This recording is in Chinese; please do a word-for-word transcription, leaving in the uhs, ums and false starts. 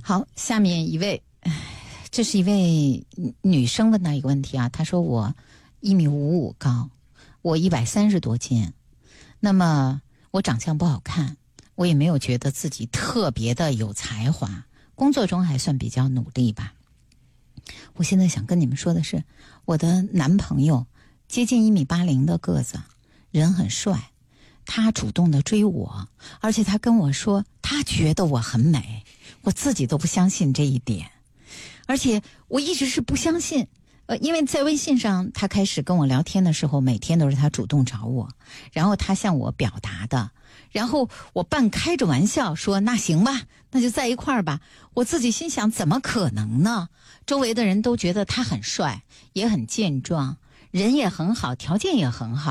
好，下面一位，这是一位女生问到一个问题啊，她说我一米五五高，我一百三十多斤，那么我长相不好看，我也没有觉得自己特别的有才华，工作中还算比较努力吧。我现在想跟你们说的是，我的男朋友接近一米八零的个子，人很帅，他主动的追我，而且他跟我说他觉得我很美，我自己都不相信这一点，而且我一直是不相信。呃，因为在微信上他开始跟我聊天的时候，每天都是他主动找我，然后他向我表达的，然后我半开着玩笑说那行吧，那就在一块儿吧。我自己心想怎么可能呢？周围的人都觉得他很帅，也很健壮，人也很好，条件也很好。